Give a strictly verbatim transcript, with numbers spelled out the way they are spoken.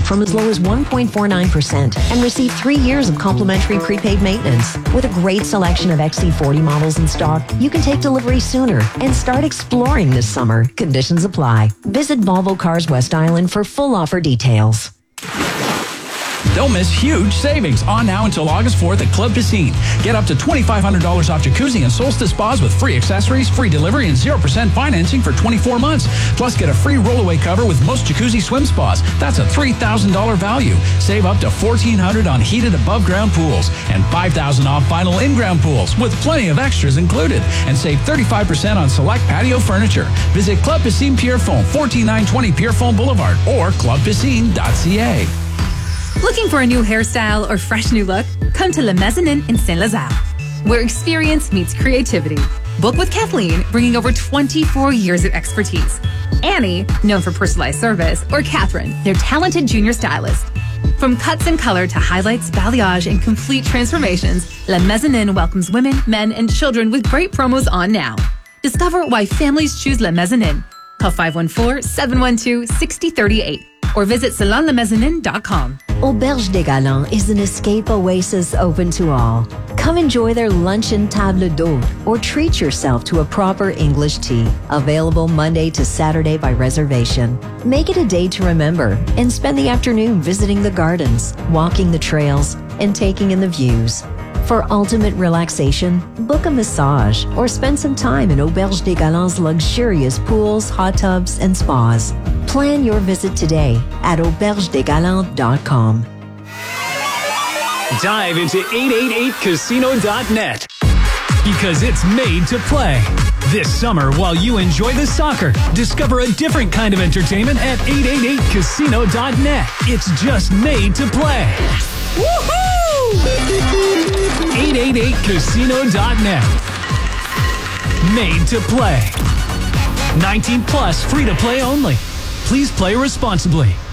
from as low as one point four nine percent and receive three years of complimentary prepaid maintenance. With a great selection of X C forty models in stock, you can take delivery sooner and start exploring this summer. Conditions apply. Visit Volvo Cars West Island for full offer details. Don't miss huge savings on now until August fourth at Club Piscine. Get up to twenty-five hundred dollars off jacuzzi and Solstice spas with free accessories, free delivery, and zero percent financing for twenty-four months. Plus, get a free rollaway cover with most jacuzzi swim spas. That's a three thousand dollars value. Save up to fourteen hundred dollars on heated above-ground pools and five thousand dollars off final in-ground pools with plenty of extras included. And save thirty-five percent on select patio furniture. Visit Club Piscine Pierrefonds, fourteen nine twenty Pierrefonds Boulevard or club piscine dot c a. Looking for a new hairstyle or fresh new look? Come to Le Mezzanine in Saint-Lazare, where experience meets creativity. Book with Kathleen, bringing over twenty-four years of expertise. Annie, known for personalized service, or Catherine, their talented junior stylist. From cuts and color to highlights, balayage, and complete transformations, Le Mezzanine welcomes women, men, and children with great promos on now. Discover why families choose Le Mezzanine. Call five one four, seven one two, six zero three eight or visit salon le mezzanine dot com. Auberge des Galants is an escape oasis open to all. Come enjoy their luncheon table d'hôte or treat yourself to a proper English tea. Available Monday to Saturday by reservation. Make it a day to remember and spend the afternoon visiting the gardens, walking the trails, and taking in the views. For ultimate relaxation, book a massage or spend some time in Auberge des Galants' luxurious pools, hot tubs, and spas. Plan your visit today at auberge des galants dot com. Dive into eight eighty-eight casino dot net because it's made to play. This summer, while you enjoy the soccer, discover a different kind of entertainment at eight eighty-eight casino dot net. It's just made to play. Woohoo! eight eighty-eight casino dot net. Made to play. nineteen plus, free to play only. Please play responsibly.